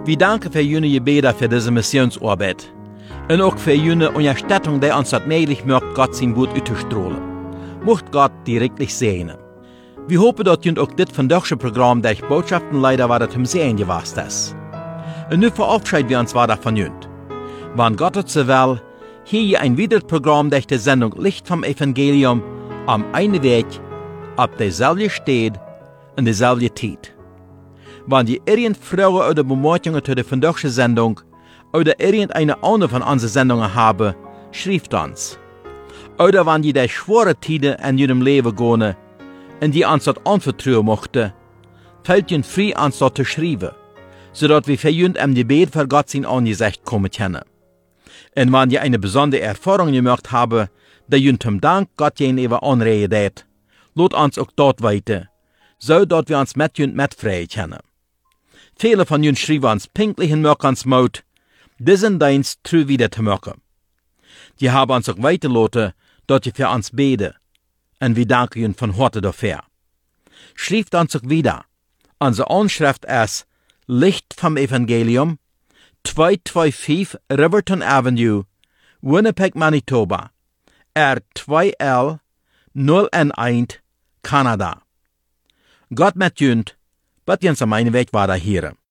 Wir danken für jene Gebete für diese Missionsarbeit. Und auch für jene Unterstützung, die uns das möglich macht, Gott sein Wort auszustrahlen. Mocht Gott direktlich segnen. Wir hoffen, dass ihr auch das vandaagse Programm durch Botschaften leider war, das zum Sehen gewesen ist. Und nu verabschieden wir uns weiter von jünt. Wann Gott es so will, hier ein weiteres Programm durch die Sendung Licht vom Evangelium am einen Weg, ab derselbe steht und derselbe Zeit. Wenn ihr irgendeine Fragen oder Bemerkungen zu der vandaagse Sendung oder irgendeine andere von unseren Sendungen haben, schreibt uns. Oder wenn ihr durch schwere Zeiten in eurem Leben gehen und die uns das anvertrauen möchte, fällt ihr frei, uns das zu schreiben, sodass wir für euch im Gebet für Gott sein Angesicht kommen können. Und wenn ihr eine besondere Erfahrung gemacht habt, die ihr zum Dank Gott gegenüber anreden, lasst uns auch dort weiter, so dass wir uns mit euch mitfreien können. Viele von euch schreiben uns pinklich in Mörkans diesen Dienst treu wieder zu machen. Die haben uns auch weitergelassen, dass ihr für uns beten, und wir danken ihnen von Herzen dafür. Schreibt uns auch wieder. Unsere Anschrift ist Licht vom Evangelium, 225 Riverton Avenue, Winnipeg, Manitoba, R2L 0N1, Kanada. Gott mit jünt, wird uns am einen Weg weiter hier.